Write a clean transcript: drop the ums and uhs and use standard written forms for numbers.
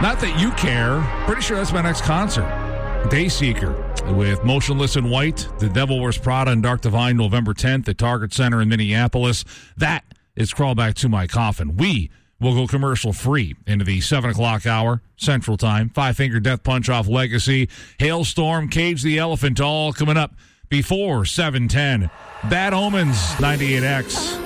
Not that you care. Pretty sure that's my next concert. Dayseeker with Motionless in White, The Devil Wears Prada, and Dark Divine, November 10th at Target Center in Minneapolis. That is Crawl Back to My Coffin. We will go commercial-free into the 7 o'clock hour, Central Time. Five Finger Death Punch off Legacy. Hailstorm, Cage the Elephant, all coming up before 7:10. Bad Omens, 98X.